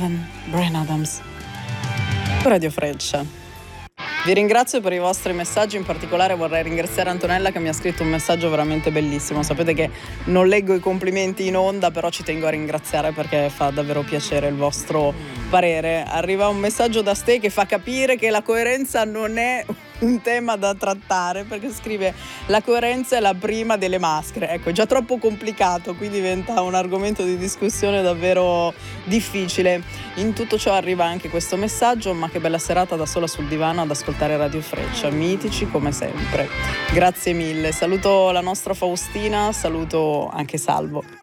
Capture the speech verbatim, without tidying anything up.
Seven, Bryan Adams. Radio Freccia. Vi ringrazio per i vostri messaggi, in particolare vorrei ringraziare Antonella che mi ha scritto un messaggio veramente bellissimo. Sapete che non leggo i complimenti in onda, però ci tengo a ringraziare perché fa davvero piacere il vostro parere. Arriva un messaggio da Ste che fa capire che la coerenza non è un tema da trattare, perché scrive: la coerenza è la prima delle maschere. Ecco, è già troppo complicato, qui diventa un argomento di discussione davvero difficile. In tutto ciò arriva anche questo messaggio: ma che bella serata da sola sul divano ad ascoltare Radio Freccia, mitici come sempre. Grazie mille, saluto la nostra Faustina, saluto anche Salvo.